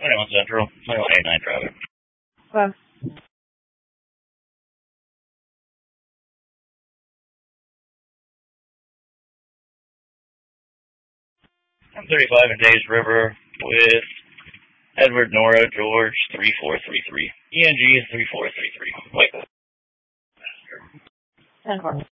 21 Central, 2189 traffic. Well, I'm 35 in Days River with Edward Nora George 3433. ENG 3433. Wait. 10-4.